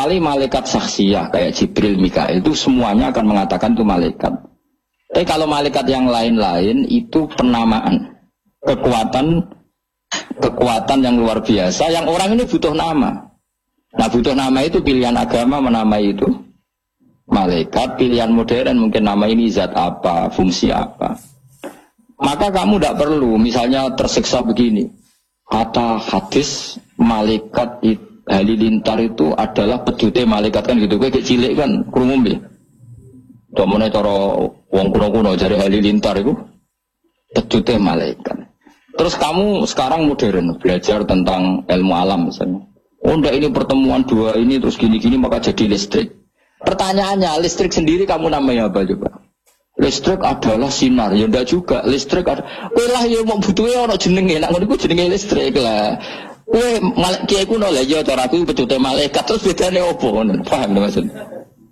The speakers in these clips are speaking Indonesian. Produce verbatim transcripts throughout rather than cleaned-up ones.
Kali malaikat saksiyah kayak Jibril, Mikail itu semuanya akan mengatakan itu malaikat. Tapi kalau malaikat yang lain-lain itu penamaan, kekuatan kekuatan yang luar biasa yang orang ini butuh nama. Nah butuh nama itu pilihan agama menamai itu malaikat, pilihan modern mungkin nama ini zat apa, fungsi apa. Maka kamu tidak perlu misalnya tersiksa begini. Kata hadis malaikat itu Halilintar itu adalah pedute malaikat kan gitu. Kayak cilik kan krungu nggih. Domone cara wong kuno-kuno jare Halilintar itu pedute malaikat. Terus kamu sekarang modern belajar tentang ilmu alam misalnya. Oh enggak ini pertemuan dua ini terus gini-gini maka jadi listrik. Pertanyaannya listrik sendiri kamu namanya apa coba? Listrik adalah sinar, ya enggak juga. Listrik ada. Kowe lah ya mau butuhe ana jenenge, nek ngono iku jenenge listrik lah. Kowe malaikat kiai kuno lah ya cara aku pedute malaikat terus bedane opo ngono. Paham maksudnya?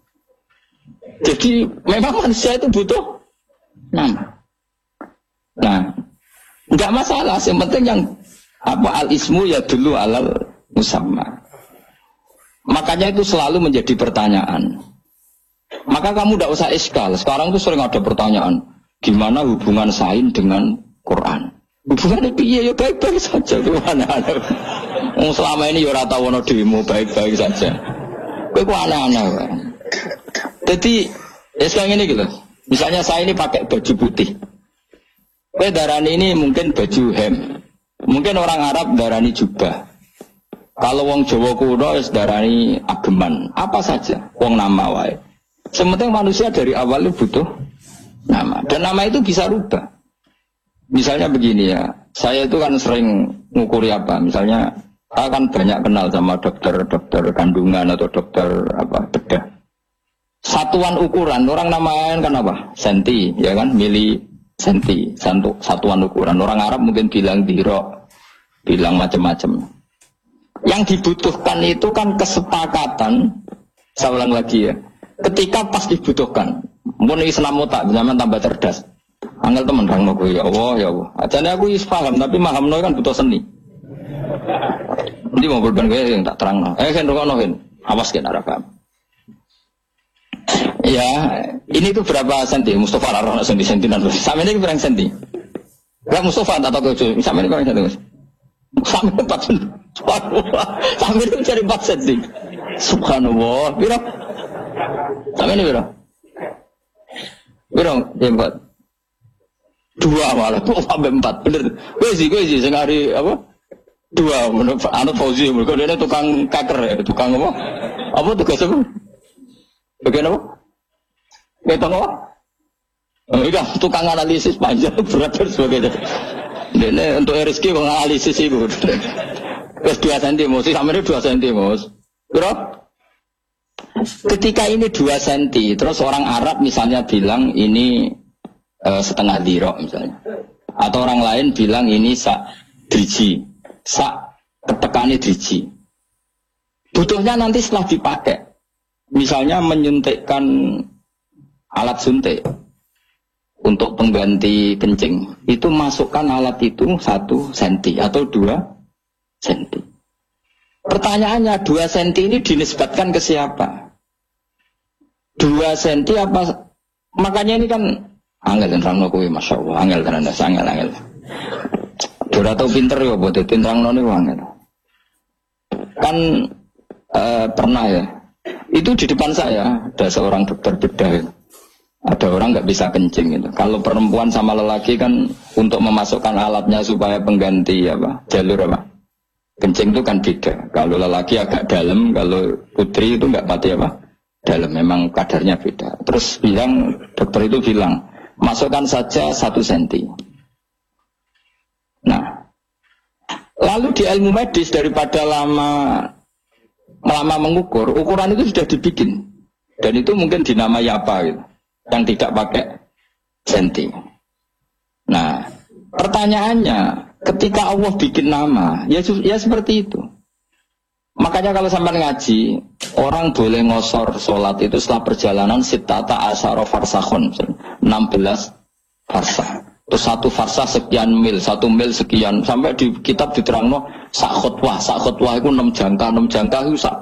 Jadi memang manusia itu butuh nama. Nah, enggak masalah, yang penting yang apa al-ismu ya dulu alal musamma. Makanya itu selalu menjadi pertanyaan. Maka kamu tidak usah iskal. Sekarang tuh sering ada pertanyaan, gimana hubungan sain dengan Quran? Hubungan itu iya ya baik-baik saja. Aneh-aneh. Selama ini ya rata wono demo baik-baik saja. Kok kok aneh-aneh. Jadi ya sekarang ini gitu. Misalnya saya ini pakai baju putih. Kowe darani ini mungkin baju hem. Mungkin orang Arab darani jubah. Kalau wong Jawa kuno wis darani ageman. Apa saja wong nama wae. Sementing manusia dari awal itu butuh nama. Dan nama itu bisa rubah. Misalnya begini ya, saya itu kan sering ngukuri apa, misalnya saya kan banyak kenal sama dokter-dokter kandungan atau dokter apa bedah. Satuan ukuran, orang namain kan apa? Senti, ya kan, mili senti, satu, satuan ukuran. Orang Arab mungkin bilang diro, bilang macam-macam. Yang dibutuhkan itu kan kesepakatan, saya ulang lagi ya, ketika pas dibutuhkan, mun Islam tak zaman tambah cerdas. Angel temen rang mau ya Allah ya Allah. Ajane aku is paham tapi paham kan butuh seni. Nanti mau berban gue yang tak terang. Eh kan rokono kan. Awas kan arah paham. Ya, ini tuh berapa senti? Mustafa Rarona senti sentinan. Sampai ini berapa senti? Enggak Mustafa tak tahu tuh. Sampai ini berapa senti? Sampai empat senti. Sampai ini cari empat senti. Subhanallah. Biro. Sampai ini biro. Biro, ya empat. Dua malah, kok sampai empat, bener. Gue sih, gue sih, sehari apa? Dua, menurut Anu Fauzi, mereka dia tukang kaker ya, tukang apa? Apa tugas apa? Bagian apa? Beton apa? Oh, iya, tukang analisis panjang, berat dan sebagainya. Ini untuk R S K menganalisis itu. Terus dua senti, mesti sampai ini dua senti, mus. Bro? Ketika ini dua senti, terus orang Arab misalnya bilang ini Uh, setengah dirok misalnya, atau orang lain bilang ini sak driji, sak ketekani driji. Butuhnya nanti setelah dipakai, misalnya menyuntikkan alat suntik untuk pengganti kencing, itu masukkan alat itu satu senti atau dua senti. Pertanyaannya dua senti ini dinisbatkan ke siapa? Dua senti apa? Makanya ini kan angel dan rangno kuwi masyaallah, angel tenan angel angel. Ora tau pinter ya buat tinrangno niku angel. Kan eh, pernah ya. Itu di depan saya ada seorang dokter bedah. Ada orang nggak bisa kencing itu. Kalau perempuan sama lelaki kan untuk memasukkan alatnya supaya pengganti apa? Jalur apa? Kencing itu kan beda. Kalau lelaki agak dalam, kalau putri itu nggak pati apa? Dalam, memang kadarnya beda. Terus bilang dokter itu bilang masukkan saja satu senti. Nah, lalu di ilmu medis daripada lama lama mengukur, ukuran itu sudah dibikin dan itu mungkin dinamai apa gitu, yang tidak pakai senti. Nah, pertanyaannya, ketika Allah bikin nama, ya, ya seperti itu. Makanya kalau sampai ngaji, orang boleh ngosor sholat itu setelah perjalanan sitata asyara farsakhon, enam belas farsah. Terus satu farsah sekian mil, satu mil sekian, sampai di kitab diterangno sak khutwah, sak khutwah itu enam jangka, enam jangka itu sak